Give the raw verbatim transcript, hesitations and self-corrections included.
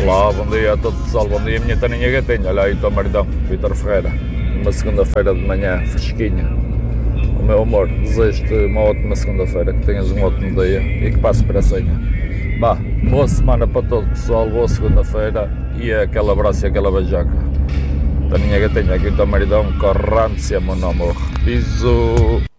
Olá, bom dia a todo o pessoal, bom dia minha taninha gatinha, olha aí o teu maridão, Vítor Ferreira, uma segunda-feira de manhã, fresquinha. O meu amor, desejo-te uma ótima segunda-feira, que tenhas um ótimo dia e que passes para a senha. Bah, boa semana para todo o pessoal, boa segunda-feira e aquele abraço e aquela beijoca. Taninha gatinha, aqui o teu maridão, corrante-se a meu amor. Bisu!